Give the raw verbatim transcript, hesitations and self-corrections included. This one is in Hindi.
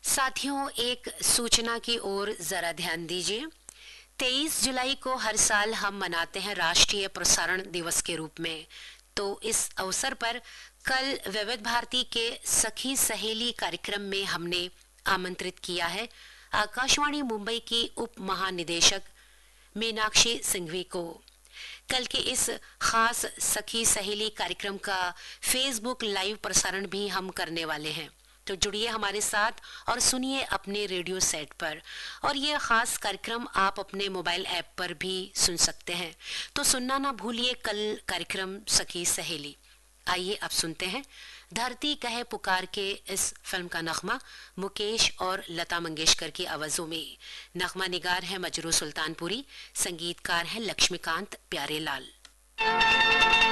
साथियों, एक सूचना की ओर जरा ध्यान दीजिए। तेईस जुलाई को हर साल हम मनाते हैं राष्ट्रीय प्रसारण दिवस के रूप में। तो इस अवसर पर कल विविध भारती के सखी सहेली कार्यक्रम में हमने आमंत्रित किया है आकाशवाणी मुंबई की उप महानिदेशक मीनाक्षी सिंघवी को। कल के इस खास सखी सहेली कार्यक्रम का फेसबुक लाइव प्रसारण भी हम करने वाले हैं। तो जुड़िए हमारे साथ और सुनिए अपने रेडियो सेट पर। और ये खास कार्यक्रम आप अपने मोबाइल ऐप पर भी सुन सकते हैं। तो सुनना ना भूलिए कल कार्यक्रम सखी सहेली। आइए अब सुनते हैं धरती कहे पुकार के इस फिल्म का नगमा मुकेश और लता मंगेशकर की आवाजों में। नगमा निगार है मजरू सुल्तानपुरी, संगीतकार है लक्ष्मीकांत प्यारेलाल।